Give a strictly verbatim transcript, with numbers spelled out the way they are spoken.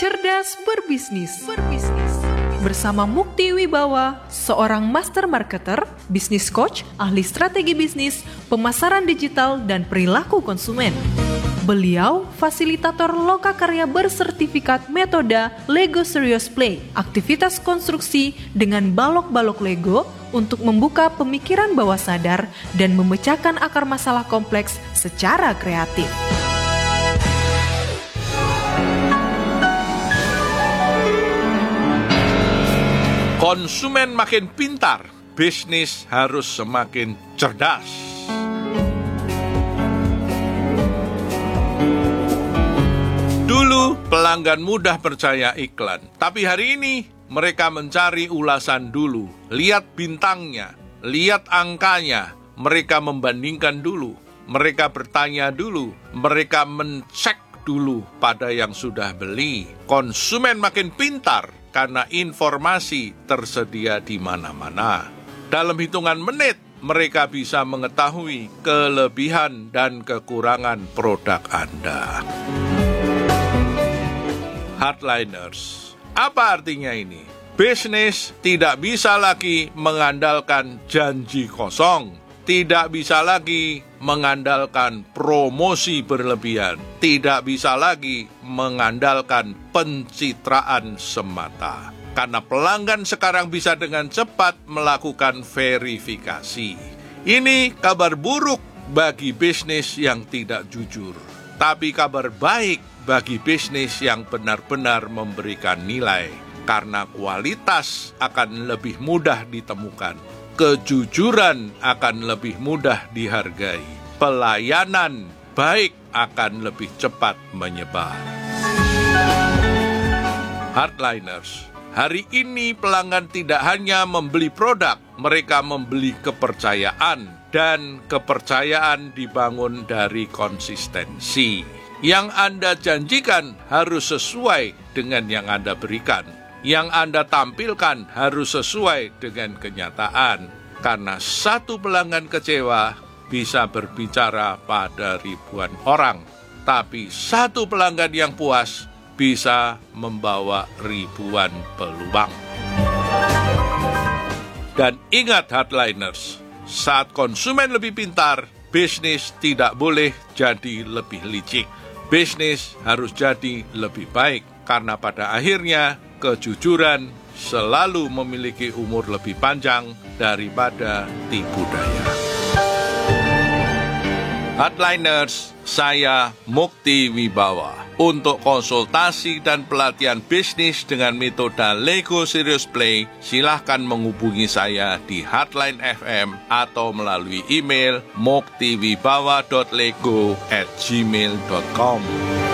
Cerdas berbisnis. Berbisnis. Bersama Mukti Wibawa, seorang master marketer, bisnis coach, ahli strategi bisnis, pemasaran digital, dan perilaku konsumen. Beliau fasilitator lokakarya bersertifikat metode Lego Serious Play, aktivitas konstruksi dengan balok-balok Lego untuk membuka pemikiran bawah sadar dan memecahkan akar masalah kompleks secara kreatif. Konsumen makin pintar, bisnis harus semakin cerdas. Dulu pelanggan mudah percaya iklan, tapi hari ini mereka mencari ulasan dulu. Lihat bintangnya, lihat angkanya, mereka membandingkan dulu, mereka bertanya dulu, mereka mencek dulu pada yang sudah beli. Konsumen makin pintar karena informasi tersedia di mana-mana. Dalam hitungan menit, mereka bisa mengetahui kelebihan dan kekurangan produk Anda. Hardliners, apa artinya ini? Bisnis tidak bisa lagi mengandalkan janji kosong, tidak bisa lagi mengandalkan promosi berlebihan, tidak bisa lagi mengandalkan pencitraan semata. Karena pelanggan sekarang bisa dengan cepat melakukan verifikasi. Ini kabar buruk bagi bisnis yang tidak jujur, tapi kabar baik bagi bisnis yang benar-benar memberikan nilai, karena kualitas akan lebih mudah ditemukan, kejujuran akan lebih mudah dihargai, pelayanan baik akan lebih cepat menyebar. Hardliners, hari ini pelanggan tidak hanya membeli produk, mereka membeli kepercayaan, dan kepercayaan dibangun dari konsistensi. Yang Anda janjikan harus sesuai dengan yang Anda berikan. Yang Anda tampilkan harus sesuai dengan kenyataan. Karena satu pelanggan kecewa bisa berbicara pada ribuan orang. Tapi satu pelanggan yang puas bisa membawa ribuan peluang. Dan ingat hardliners, saat konsumen lebih pintar, bisnis tidak boleh jadi lebih licik. Bisnis harus jadi lebih baik, karena pada akhirnya kejujuran selalu memiliki umur lebih panjang daripada tipu daya. Hardliners, saya Mukti Wibawa. Untuk konsultasi dan pelatihan bisnis dengan metode Lego Serious Play, silahkan menghubungi saya di Hardline F M atau melalui email muktiwibawa dot lego at gmail dot com.